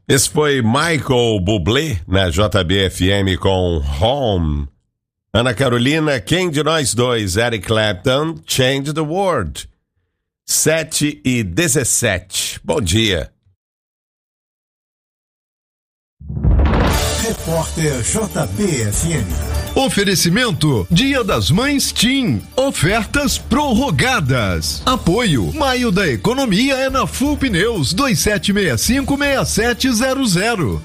Esse foi Michael Bublé na JBFM com Home. Ana Carolina, quem de nós dois? Eric Clapton, Change the World. 7:17. Bom dia. Repórter JBFM. Oferecimento Dia das Mães TIM. Ofertas prorrogadas. Apoio Maio da Economia é na Full Pneus 2765-6700.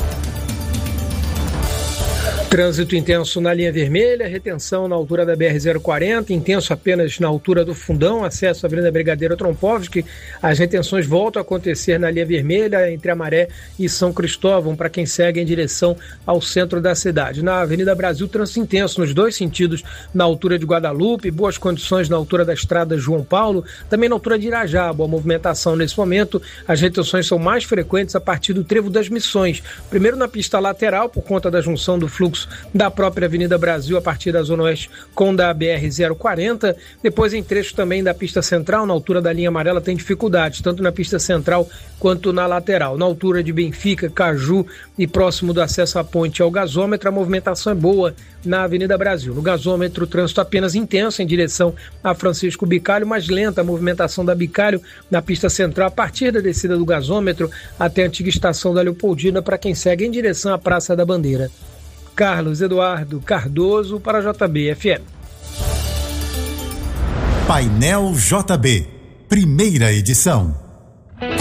Trânsito intenso na linha vermelha, retenção na altura da BR-040, intenso apenas na altura do Fundão, acesso à Avenida Brigadeiro Trompovski. As retenções voltam a acontecer na linha vermelha, entre Amaré e São Cristóvão, para quem segue em direção ao centro da cidade. Na Avenida Brasil, trânsito intenso nos dois sentidos, na altura de Guadalupe, boas condições na altura da estrada João Paulo, também na altura de Irajá, boa movimentação nesse momento. As retenções são mais frequentes a partir do Trevo das Missões. Primeiro na pista lateral, por conta da junção do fluxo da própria Avenida Brasil a partir da Zona Oeste com da BR-040, depois em trechos também da pista central, na altura da linha amarela tem dificuldades, tanto na pista central quanto na lateral. Na altura de Benfica, Caju e próximo do acesso à ponte ao gasômetro, a movimentação é boa na Avenida Brasil. No gasômetro, o trânsito apenas intenso em direção a Francisco Bicalho, mais lenta a movimentação da Bicalho na pista central, a partir da descida do gasômetro até a antiga estação da Leopoldina, para quem segue em direção à Praça da Bandeira. Carlos Eduardo Cardoso para a JBFM. Painel JB, primeira edição.